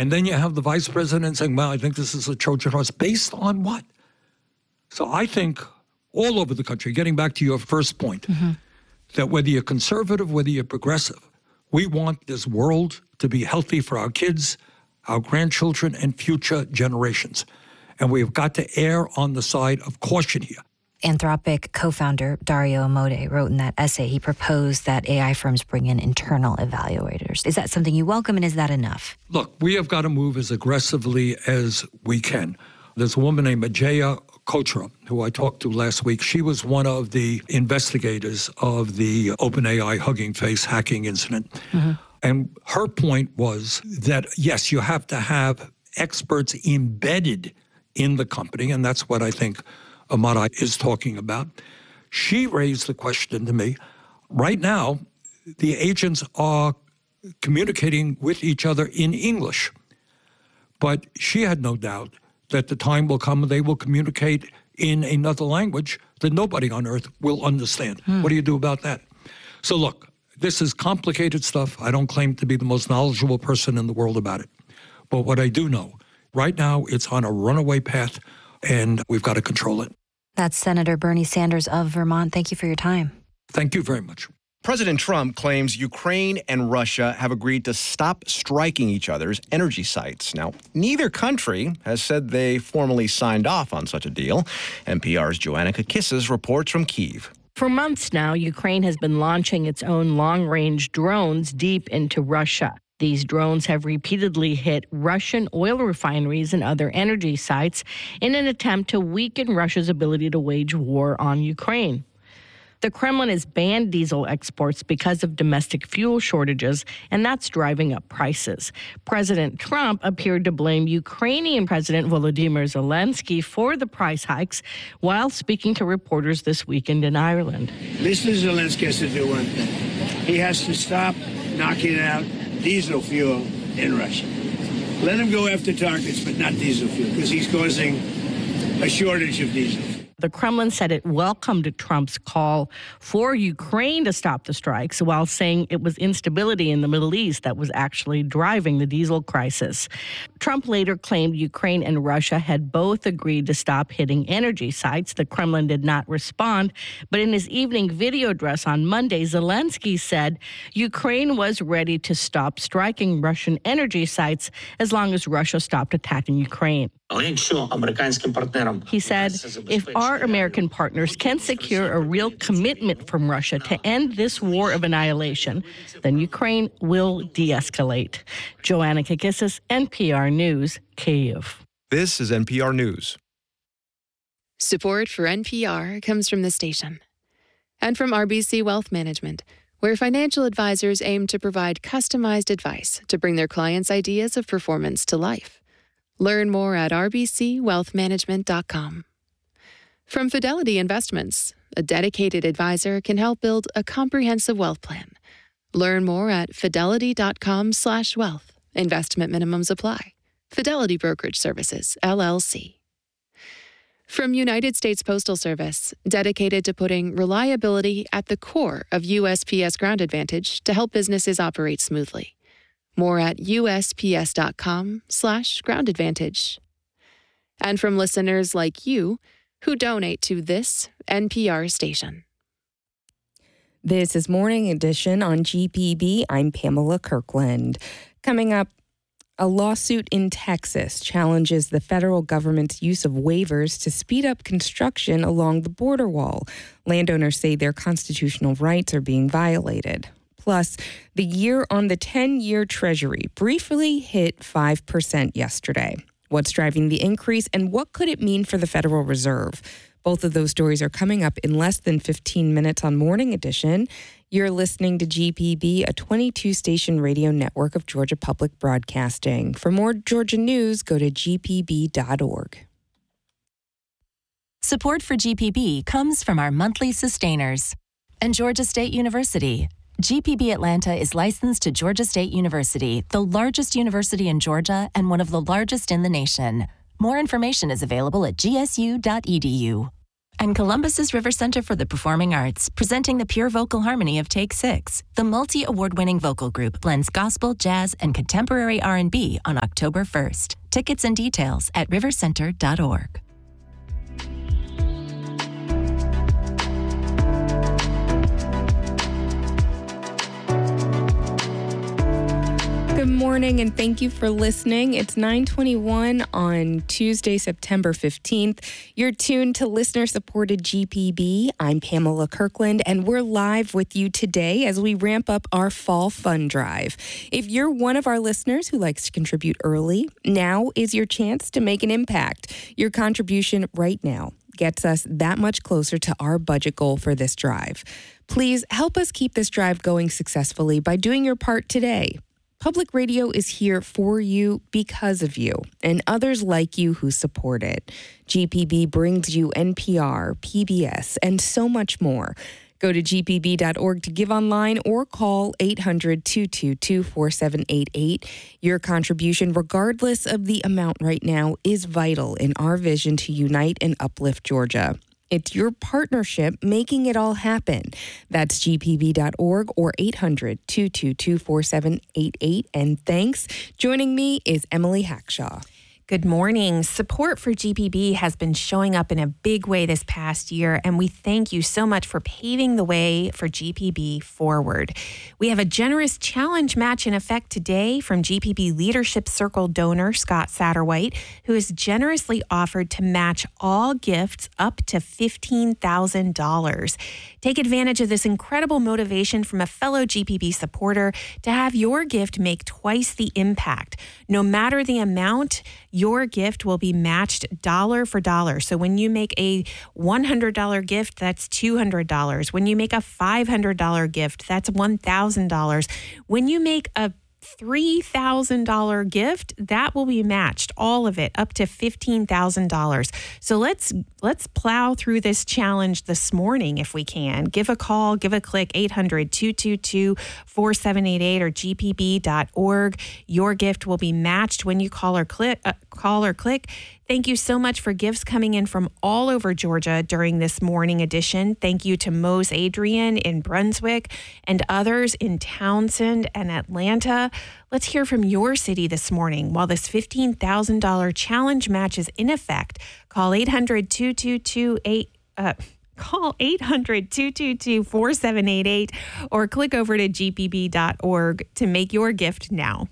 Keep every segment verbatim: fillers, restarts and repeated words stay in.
And then you have the vice president saying, well, I think this is a Trojan horse. Based on what? So I think all over the country, getting back to your first point, mm-hmm. that whether you're conservative, whether you're progressive, we want this world to be healthy for our kids, our grandchildren, and future generations. And we've got to err on the side of caution here. Anthropic co-founder Dario Amodei wrote in that essay, he proposed that A I firms bring in internal evaluators. Is that something you welcome, and is that enough? Look, we have got to move as aggressively as we can. There's a woman named Ajaya Kochra, who I talked to last week. She was one of the investigators of the OpenAI Hugging Face hacking incident. Mm-hmm. And her point was that, yes, you have to have experts embedded in the company, and that's what I think Amodei is talking about. She raised the question to me, right now, the agents are communicating with each other in English. But she had no doubt that the time will come when they will communicate in another language that nobody on earth will understand. Hmm. What do you do about that? So look, this is complicated stuff. I don't claim to be the most knowledgeable person in the world about it. But what I do know, right now it's on a runaway path, and we've got to control it. That's Senator Bernie Sanders of Vermont. Thank you for your time. Thank you very much. President Trump claims Ukraine and Russia have agreed to stop striking each other's energy sites. Now, neither country has said they formally signed off on such a deal. N P R's Joanna Kakissis reports from Kyiv. For months now, Ukraine has been launching its own long-range drones deep into Russia. These drones have repeatedly hit Russian oil refineries and other energy sites in an attempt to weaken Russia's ability to wage war on Ukraine. The Kremlin has banned diesel exports because of domestic fuel shortages, and that's driving up prices. President Trump appeared to blame Ukrainian President Volodymyr Zelensky for the price hikes while speaking to reporters this weekend in Ireland. Mister Zelensky has to do one thing. He has to stop knocking out diesel fuel in Russia. Let him go after targets, but not diesel fuel, because he's causing a shortage of diesel. The Kremlin said it welcomed Trump's call for Ukraine to stop the strikes, while saying it was instability in the Middle East that was actually driving the diesel crisis. Trump later claimed Ukraine and Russia had both agreed to stop hitting energy sites. The Kremlin did not respond, but in his evening video address on Monday, Zelensky said Ukraine was ready to stop striking Russian energy sites as long as Russia stopped attacking Ukraine. He said, if our American partners can secure a real commitment from Russia to end this war of annihilation, then Ukraine will de-escalate. Joanna Kakissis, N P R News, Kyiv. This is N P R News. Support for N P R comes from the station and from R B C Wealth Management, where financial advisors aim to provide customized advice to bring their clients' ideas of performance to life. Learn more at r b c wealth management dot com. From Fidelity Investments, a dedicated advisor can help build a comprehensive wealth plan. Learn more at fidelity dot com slash wealth. Investment minimums apply. Fidelity Brokerage Services, L L C. From United States Postal Service, dedicated to putting reliability at the core of U S P S Ground Advantage to help businesses operate smoothly. More at u s p s dot com slash ground advantage. And from listeners like you who donate to this N P R station. This is Morning Edition on G P B. I'm Pamela Kirkland. Coming up, a lawsuit in Texas challenges the federal government's use of waivers to speed up construction along the border wall. Landowners say their constitutional rights are being violated. Plus, the year on the ten-year Treasury briefly hit five percent yesterday. What's driving the increase, and what could it mean for the Federal Reserve? Both of those stories are coming up in less than fifteen minutes on Morning Edition. You're listening to G P B, a twenty-two station radio network of Georgia Public Broadcasting. For more Georgia news, go to g p b dot org. Support for G P B comes from our monthly sustainers and Georgia State University. G P B Atlanta is licensed to Georgia State University, the largest university in Georgia and one of the largest in the nation. More information is available at g s u dot e d u. And Columbus's River Center for the Performing Arts, presenting the pure vocal harmony of Take Six. The multi-award-winning vocal group blends gospel, jazz, and contemporary R and B on October first. Tickets and details at river center dot org. Good morning, and thank you for listening. It's nine twenty-one on Tuesday, September fifteenth. You're tuned to listener-supported G P B. I'm Pamela Kirkland, and we're live with you today as we ramp up our Fall Fund Drive. If you're one of our listeners who likes to contribute early, now is your chance to make an impact. Your contribution right now gets us that much closer to our budget goal for this drive. Please help us keep this drive going successfully by doing your part today. Public radio is here for you because of you and others like you who support it. G P B brings you N P R, P B S, and so much more. Go to g p b dot org to give online or call eight hundred, two two two, four seven eight eight. Your contribution, regardless of the amount right now, is vital in our vision to unite and uplift Georgia. It's your partnership making it all happen. That's g p b dot org or eight hundred, two two two, four seven eight eight. And thanks. Joining me is Emily Hackshaw. Good morning. Support for G P B has been showing up in a big way this past year, and we thank you so much for paving the way for G P B forward. We have a generous challenge match in effect today from G P B Leadership Circle donor Scott Satterwhite, who has generously offered to match all gifts up to fifteen thousand dollars. Take advantage of this incredible motivation from a fellow G P B supporter to have your gift make twice the impact. No matter the amount, your gift will be matched dollar for dollar. So when you make a one hundred dollars gift, that's two hundred dollars. When you make a five hundred dollars gift, that's one thousand dollars. When you make a three thousand dollars gift, that will be matched, all of it, up to fifteen thousand dollars. So let's let's plow through this challenge this morning if we can. Give a call, give a click, eight hundred, two two two, four seven eight eight or g p b dot org. Your gift will be matched when you call or click. Uh, call or click. Thank you so much for gifts coming in from all over Georgia during this morning edition. Thank you to Mose Adrian in Brunswick and others in Townsend and Atlanta. Let's hear from your city this morning. While this fifteen thousand dollars challenge match is in effect, call eight hundred, two two two, eight uh, call eight hundred, two two two, four seven eight eight or click over to g p b dot org to make your gift now.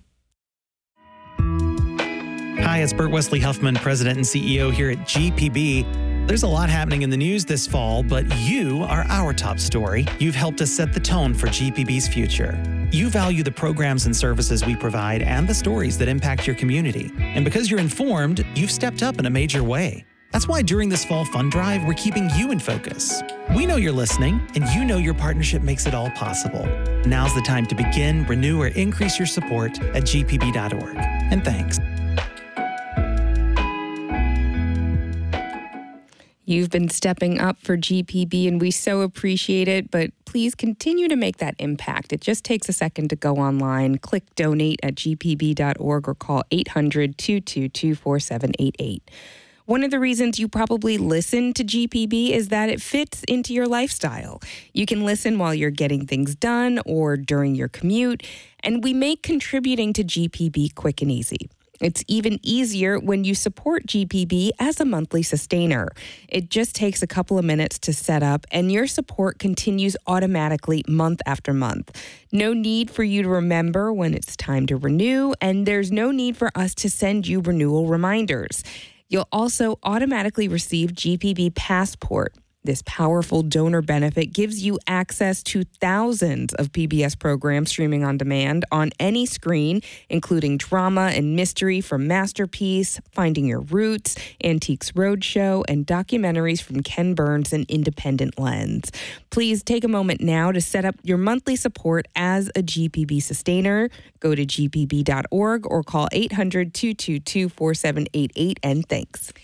Hi, it's Burt Wesley Huffman, President and C E O here at G P B. There's a lot happening in the news this fall, but you are our top story. You've helped us set the tone for G P B's future. You value the programs and services we provide and the stories that impact your community. And because you're informed, you've stepped up in a major way. That's why during this Fall Fund Drive, we're keeping you in focus. We know you're listening, and you know your partnership makes it all possible. Now's the time to begin, renew, or increase your support at g p b dot org. And thanks. You've been stepping up for G P B, and we so appreciate it, but please continue to make that impact. It just takes a second to go online, click donate at g p b dot org or call eight hundred, two two two, four seven eight eight. One of the reasons you probably listen to G P B is that it fits into your lifestyle. You can listen while you're getting things done or during your commute, and we make contributing to G P B quick and easy. It's even easier when you support G P B as a monthly sustainer. It just takes a couple of minutes to set up, and your support continues automatically month after month. No need for you to remember when it's time to renew, and there's no need for us to send you renewal reminders. You'll also automatically receive G P B Passport. This powerful donor benefit gives you access to thousands of P B S programs streaming on demand on any screen, including drama and mystery from Masterpiece, Finding Your Roots, Antiques Roadshow, and documentaries from Ken Burns and Independent Lens. Please take a moment now to set up your monthly support as a G P B sustainer. Go to g p b dot org or call eight hundred, two two two, four seven eight eight, and thanks.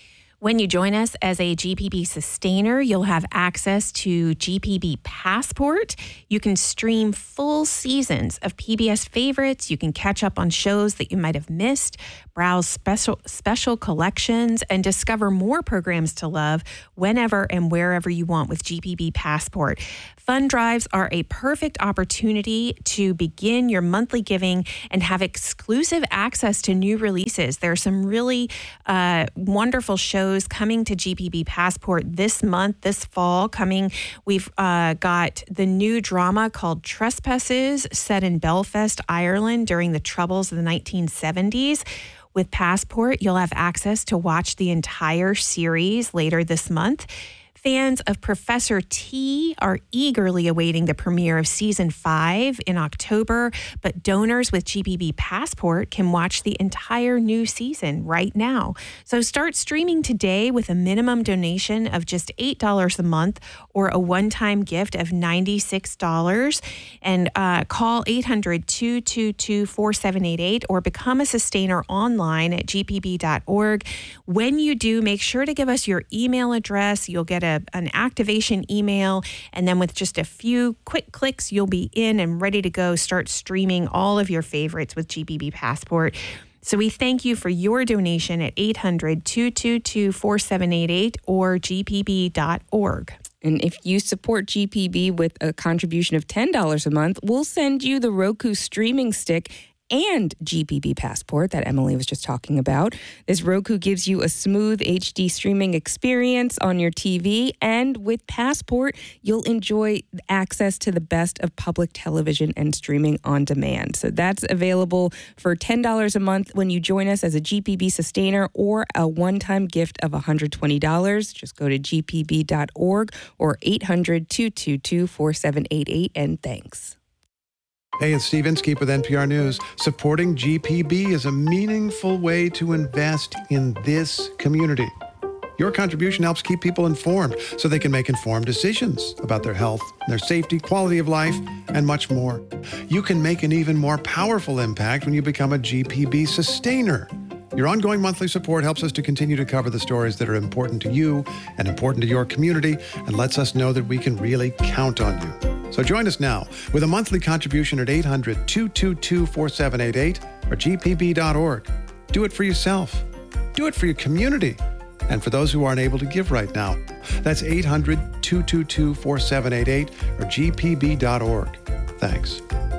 When you join us as a G P B sustainer, you'll have access to G P B Passport. You can stream full seasons of P B S favorites. You can catch up on shows that you might have missed, browse special special collections, and discover more programs to love whenever and wherever you want with G P B Passport. Fund drives are a perfect opportunity to begin your monthly giving and have exclusive access to new releases. There are some really uh, wonderful shows coming to G P B Passport this month, this fall coming. We've uh, got the new drama called Trespasses, set in Belfast, Ireland during the Troubles of the nineteen seventies. With Passport, you'll have access to watch the entire series later this month. Fans of Professor T are eagerly awaiting the premiere of season five in October, but donors with G P B Passport can watch the entire new season right now. So start streaming today with a minimum donation of just eight dollars a month or a one-time gift of ninety-six dollars, and uh, call eight hundred, two two two, four seven eight eight or become a sustainer online at g p b dot org. When you do, make sure to give us your email address. You'll get a an activation email, and then with just a few quick clicks, you'll be in and ready to go. Start streaming all of your favorites with G P B Passport. So we thank you for your donation at eight hundred, two two two, four seven eight eight or g p b dot org. And if you support G P B with a contribution of ten dollars a month, we'll send you the Roku streaming stick and G P B Passport that Emily was just talking about. This Roku gives you a smooth H D streaming experience on your T V, and with Passport, you'll enjoy access to the best of public television and streaming on demand. So that's available for ten dollars a month when you join us as a G P B sustainer, or a one-time gift of one hundred twenty dollars. Just go to g p b dot org or eight hundred, two two two, four seven eight eight, and thanks. Hey, it's Steve Inskeep with N P R News. Supporting G P B is a meaningful way to invest in this community. Your contribution helps keep people informed so they can make informed decisions about their health, their safety, quality of life, and much more. You can make an even more powerful impact when you become a G P B sustainer. Your ongoing monthly support helps us to continue to cover the stories that are important to you and important to your community, and lets us know that we can really count on you. So join us now with a monthly contribution at eight hundred, two two two, four seven eight eight or g p b dot org. Do it for yourself. Do it for your community. And for those who aren't able to give right now, that's eight hundred, two two two, four seven eight eight or g p b dot org. Thanks.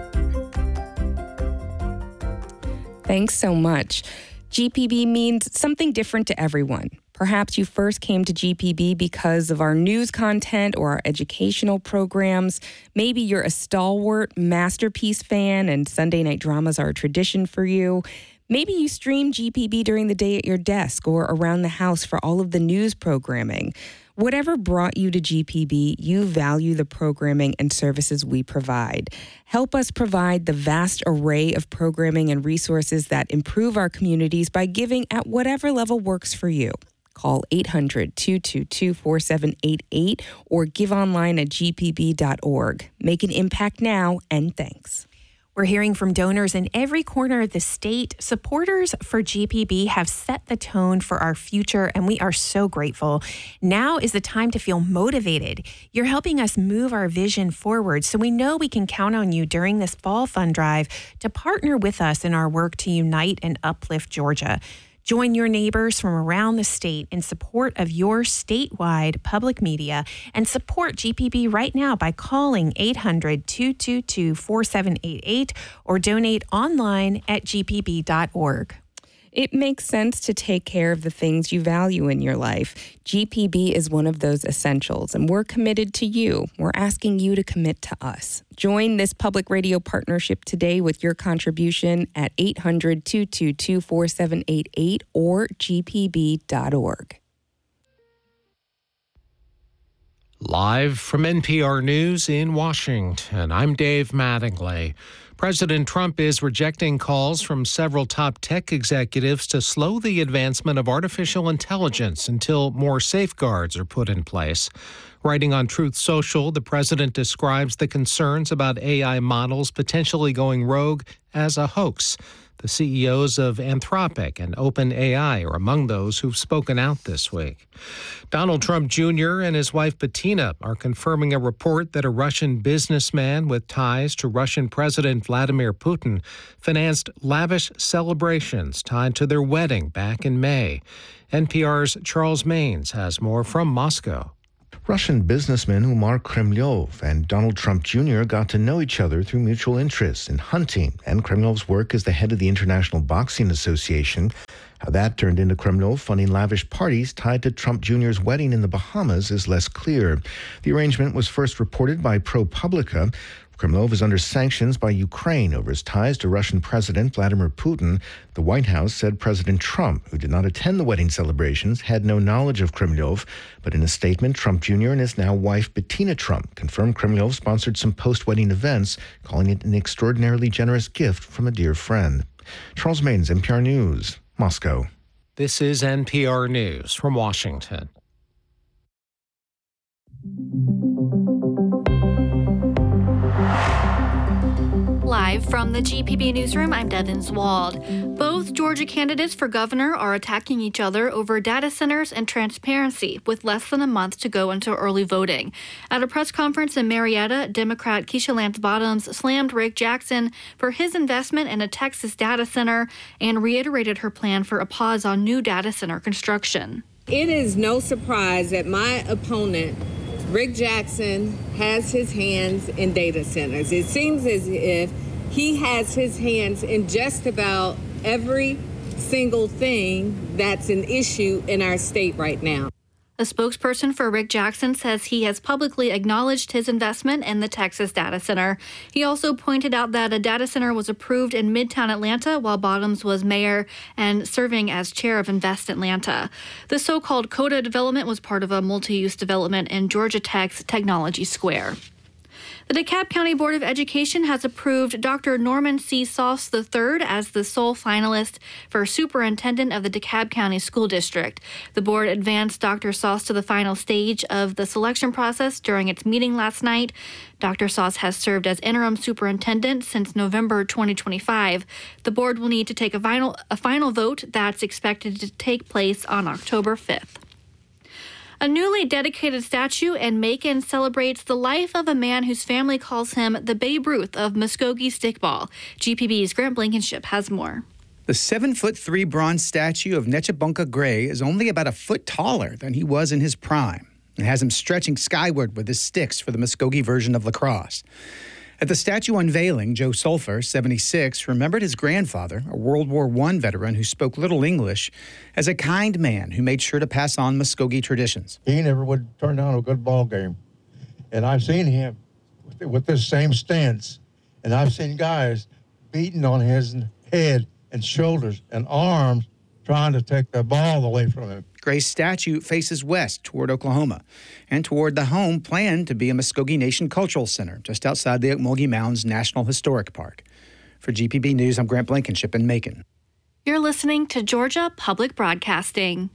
Thanks so much. G P B means something different to everyone. Perhaps you first came to G P B because of our news content or our educational programs. Maybe you're a stalwart Masterpiece fan and Sunday night dramas are a tradition for you. Maybe you stream G P B during the day at your desk or around the house for all of the news programming. Whatever brought you to G P B, you value the programming and services we provide. Help us provide the vast array of programming and resources that improve our communities by giving at whatever level works for you. Call eight hundred, two two two, four seven eight eight or give online at g p b dot org. Make an impact now, and thanks. We're hearing from donors in every corner of the state. Supporters for G P B have set the tone for our future, and we are so grateful. Now is the time to feel motivated. You're helping us move our vision forward, so we know we can count on you during this fall fund drive to partner with us in our work to unite and uplift Georgia. Join your neighbors from around the state in support of your statewide public media, and support G P B right now by calling eight hundred, two two two, four seven eight eight or donate online at g p b dot org. It makes sense to take care of the things you value in your life. G P B is one of those essentials, and we're committed to you. We're asking you to commit to us. Join this public radio partnership today with your contribution at eight hundred, two two two, four seven eight eight or g p b dot org. Live from N P R News in Washington, I'm Dave Mattingly. President Trump is rejecting calls from several top tech executives to slow the advancement of artificial intelligence until more safeguards are put in place. Writing on Truth Social, the president describes the concerns about A I models potentially going rogue as a hoax. The C E Os of Anthropic and OpenAI are among those who've spoken out this week. Donald Trump Junior and his wife Bettina are confirming a report that a Russian businessman with ties to Russian President Vladimir Putin financed lavish celebrations tied to their wedding back in May. N P R's Charles Maines has more from Moscow. Russian businessman Umar Kremlyov and Donald Trump Junior got to know each other through mutual interests in hunting and Kremlyov's work as the head of the International Boxing Association. How that turned into Kremlyov funding lavish parties tied to Trump Junior's wedding in the Bahamas is less clear. The arrangement was first reported by ProPublica. Kremlyov is under sanctions by Ukraine over his ties to Russian President Vladimir Putin. The White House said President Trump, who did not attend the wedding celebrations, had no knowledge of Kremlyov. But in a statement, Trump Junior and his now wife Bettina Trump confirmed Kremlyov sponsored some post-wedding events, calling it an extraordinarily generous gift from a dear friend. Charles Maines, N P R News, Moscow. This is N P R News from Washington. Live from the G P B Newsroom, I'm Devin Swald. Both Georgia candidates for governor are attacking each other over data centers and transparency, with less than a month to go until early voting. At a press conference in Marietta, Democrat Keisha Lance Bottoms slammed Rick Jackson for his investment in a Texas data center and reiterated her plan for a pause on new data center construction. It is no surprise that my opponent, Rick Jackson, has his hands in data centers. It seems as if he has his hands in just about every single thing that's an issue in our state right now. A spokesperson for Rick Jackson says he has publicly acknowledged his investment in the Texas data center. He also pointed out that a data center was approved in Midtown Atlanta while Bottoms was mayor and serving as chair of Invest Atlanta. The so-called CODA development was part of a multi-use development in Georgia Tech's Technology Square. The DeKalb County Board of Education has approved Doctor Norman C. Sauce the third as the sole finalist for superintendent of the DeKalb County School District. The board advanced Doctor Sauce to the final stage of the selection process during its meeting last night. Doctor Sauce has served as interim superintendent since November twenty twenty-five. The board will need to take a final, a final vote that's expected to take place on October fifth. A newly dedicated statue in Macon celebrates the life of a man whose family calls him the Babe Ruth of Muskogee stickball. G P B's Grant Blankenship has more. The seven-foot-three bronze statue of Nechabunka Gray is only about a foot taller than he was in his prime and has him stretching skyward with his sticks for the Muskogee version of lacrosse. At the statue unveiling, Joe Sulphur, seventy-six, remembered his grandfather, a World War One veteran who spoke little English, as a kind man who made sure to pass on Muskogee traditions. He never would turn down a good ball game. And I've seen him with, with this same stance, and I've seen guys beating on his head and shoulders and arms trying to take the ball away from him. Gray's statue faces west toward Oklahoma and toward the home planned to be a Muskogee Nation Cultural Center just outside the Okmulgee Mounds National Historic Park. For G P B News, I'm Grant Blankenship in Macon. You're listening to Georgia Public Broadcasting.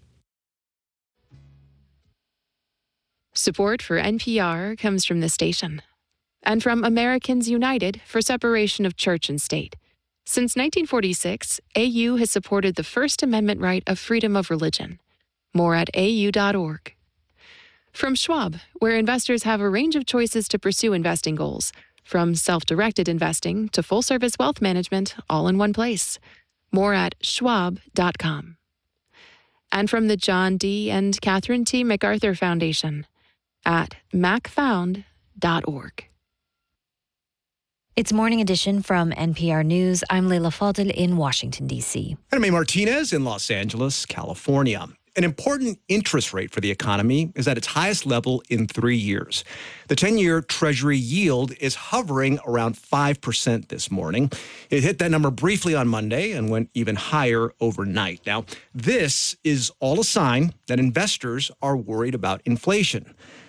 Support for N P R comes from the station and from Americans United for Separation of Church and State. Since nineteen forty-six, A U has supported the First Amendment right of freedom of religion. More at A U dot org. From Schwab, where investors have a range of choices to pursue investing goals, from self-directed investing to full-service wealth management, all in one place. More at schwab dot com. And from the John D. and Catherine T. MacArthur Foundation at mac found dot org. It's Morning Edition from N P R News. I'm Leila Fadel in Washington, D C. And I'm May Martinez in Los Angeles, California. An important interest rate for the economy is at its highest level in three years. The ten-year Treasury yield is hovering around five percent this morning. It hit that number briefly on Monday and went even higher overnight. Now, this is all a sign that investors are worried about inflation.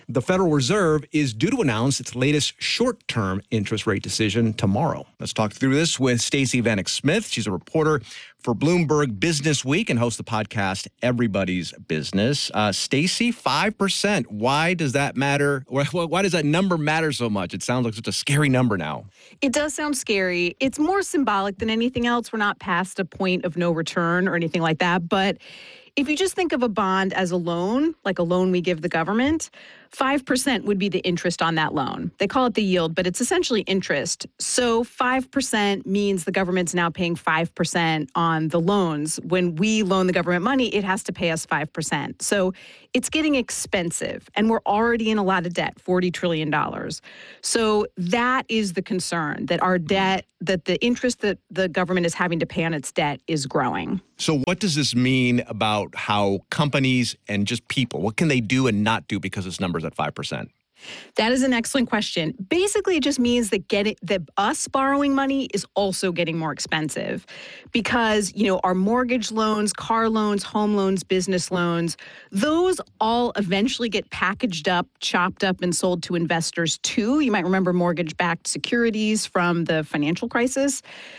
The Federal Reserve is due to announce its latest short-term interest rate decision tomorrow. Let's talk through this with Stacey Vanek Smith. She's a reporter for Bloomberg Business Week and hosts the podcast Everybody's Business. Uh, Stacey, five percent. Why does that matter? Why does that number matter so much? It sounds like such a scary number now. It does sound scary. It's more symbolic than anything else. We're not past a point of no return or anything like that. But if you just think of a bond as a loan, like a loan we give the government, five percent would be the interest on that loan. They call it the yield, but it's essentially interest. So five percent means the government's now paying five percent on the loans. When we loan the government money, it has to pay us five percent. So it's getting expensive, and we're already in a lot of debt, forty trillion dollars. So that is the concern, that our debt, that the interest that the government is having to pay on its debt is growing. So what does this mean about how companies and just people, what can they do and not do because this number's at five percent? That is an excellent question. Basically, it just means that getting that us borrowing money is also getting more expensive because, you know, our mortgage loans, car loans, home loans, business loans, those all eventually get packaged up, chopped up, and sold to investors too. You might remember mortgage-backed securities from the financial crisis.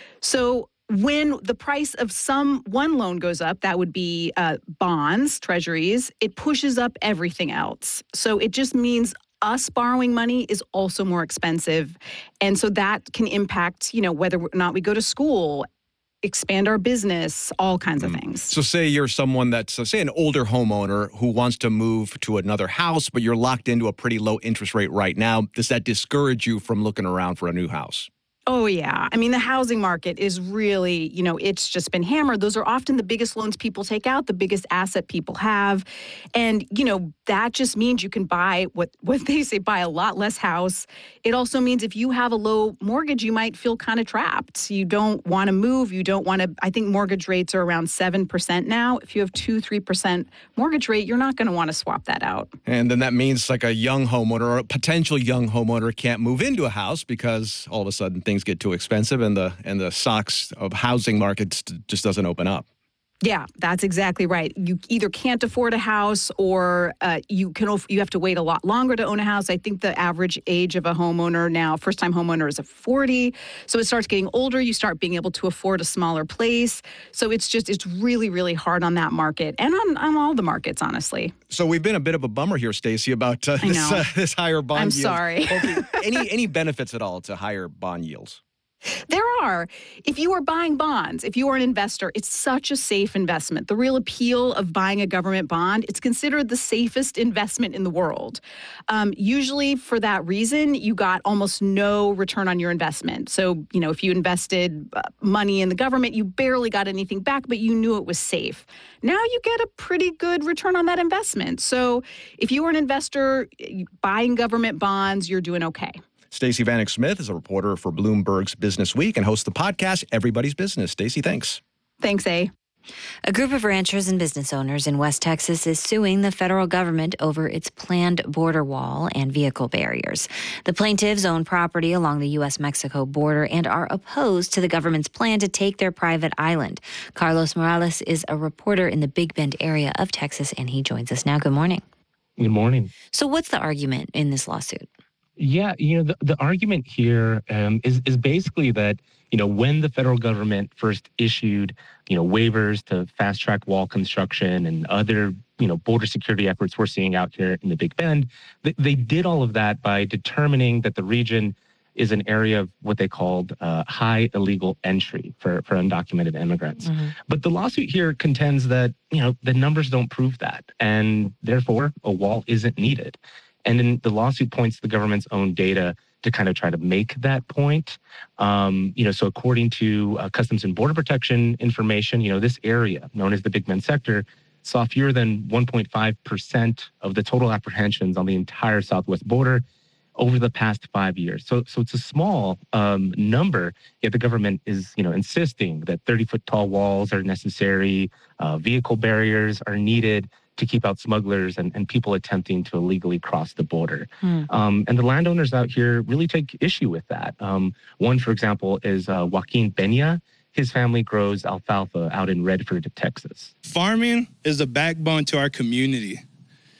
So when the price of some one loan goes up, that would be uh, bonds, treasuries, it pushes up everything else. So it just means us borrowing money is also more expensive. And so that can impact, you know, whether or not we go to school, expand our business, all kinds of things. So say you're someone that's, uh, say, an older homeowner who wants to move to another house, but you're locked into a pretty low interest rate right now. Does that discourage you from looking around for a new house? Oh, yeah. I mean, the housing market is really, you know, it's just been hammered. Those are often the biggest loans people take out, the biggest asset people have. And, you know, that just means you can buy what, what they say, buy a lot less house. It also means if you have a low mortgage, you might feel kind of trapped. You don't want to move. You don't want to, I think mortgage rates are around seven percent now. If you have two, three percent mortgage rate, you're not going to want to swap that out. And then that means like a young homeowner or a potential young homeowner can't move into a house because all of a sudden things get too expensive and the and the stocks of housing markets just doesn't open up. Yeah, that's exactly right. You either can't afford a house or uh, you can you have to wait a lot longer to own a house. I think the average age of a homeowner now, first-time homeowner, is at forty. So it starts getting older. You start being able to afford a smaller place. So it's just, it's really, really hard on that market and on, on all the markets, honestly. So we've been a bit of a bummer here, Stacey, about uh, this, uh, this higher bond I'm yield. sorry. any, any benefits at all to higher bond yields? There are. If you are buying bonds, if you are an investor, it's such a safe investment. The real appeal of buying a government bond, it's considered the safest investment in the world. Um, usually for that reason, you got almost no return on your investment. So, you know, if you invested money in the government, you barely got anything back, but you knew it was safe. Now you get a pretty good return on that investment. So if you are an investor buying government bonds, you're doing okay. Stacey Vanek Smith is a reporter for Bloomberg's Business Week and hosts the podcast Everybody's Business. Stacey, thanks. Thanks, A. A group of ranchers and business owners in West Texas is suing the federal government over its planned border wall and vehicle barriers. The plaintiffs own property along the U S Mexico border and are opposed to the government's plan to take their private island. Carlos Morales is a reporter in the Big Bend area of Texas, and he joins us now. Good morning. Good morning. So what's the argument in this lawsuit? Yeah, you know, the, the argument here um, is, is basically that, you know, when the federal government first issued, you know, waivers to fast track wall construction and other, you know, border security efforts we're seeing out here in the Big Bend, they, they did all of that by determining that the region is an area of what they called uh, high illegal entry for, for undocumented immigrants. Mm-hmm. But the lawsuit here contends that, you know, the numbers don't prove that, and therefore a wall isn't needed. And then the lawsuit points to the government's own data to kind of try to make that point. Um, you know, so according to uh, Customs and Border Protection information, you know, this area known as the Big Bend sector saw fewer than one point five percent of the total apprehensions on the entire southwest border over the past five years. So, so it's a small um, number, yet the government is, you know, insisting that thirty-foot tall walls are necessary, uh, vehicle barriers are needed to keep out smugglers and, and people attempting to illegally cross the border. Hmm. Um, and the landowners out here really take issue with that. Um, one, for example, is uh, Joaquin Peña. His family grows alfalfa out in Redford, Texas. Farming is the backbone to our community.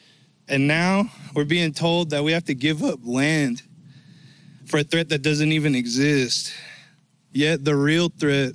And now we're being told that we have to give up land for a threat that doesn't even exist. Yet the real threat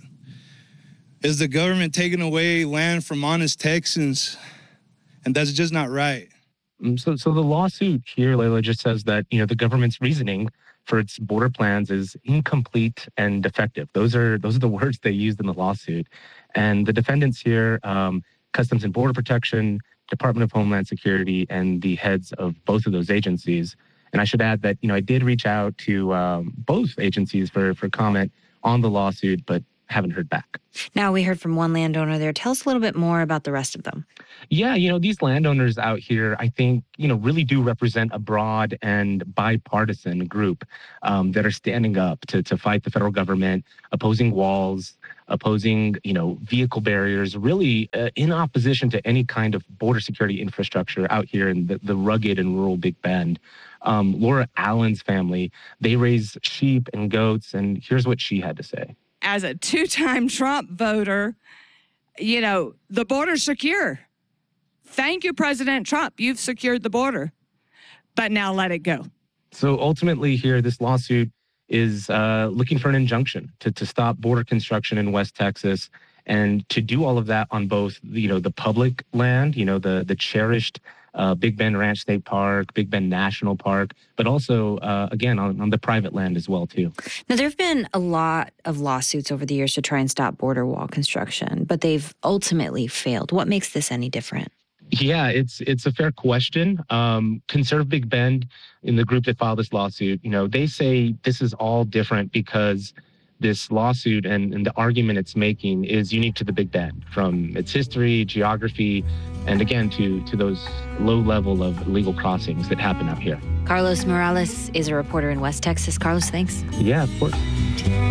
is the government taking away land from honest Texans. And that's just not right. So, so the lawsuit here, Layla, just says that, you know, the government's reasoning for its border plans is incomplete and defective. Those are those are the words they used in the lawsuit. And the defendants here, um, Customs and Border Protection, Department of Homeland Security, and the heads of both of those agencies. And I should add that, you know, I did reach out to um, both agencies for, for comment on the lawsuit, but haven't heard back. Now, we heard from one landowner there. Tell us a little bit more about the rest of them. Yeah, you know, these landowners out here, I think, you know, really do represent a broad and bipartisan group um, that are standing up to, to fight the federal government, opposing walls, opposing, you know, vehicle barriers, really uh, in opposition to any kind of border security infrastructure out here in the, the rugged and rural Big Bend. Um, Laura Allen's family, they raise sheep and goats, and here's what she had to say. As a two-time Trump voter, you know, the border's secure. Thank you, President Trump. You've secured the border. But now let it go. So ultimately here, this lawsuit is uh, looking for an injunction to, to stop border construction in West Texas, and to do all of that on both, you know, the public land, you know, the, the cherished Uh, Big Bend Ranch State Park, Big Bend National Park, but also, uh, again, on, on the private land as well, too. Now, there have been a lot of lawsuits over the years to try and stop border wall construction, but they've ultimately failed. What makes this any different? Yeah, it's it's a fair question. Um, Conserve Big Bend, in the group that filed this lawsuit, you know, they say this is all different because this lawsuit and, and the argument it's making is unique to the Big Bend, from its history, geography, and again, to, to those low level of illegal crossings that happen out here. Carlos Morales is a reporter in West Texas. Carlos, thanks. Yeah, of course.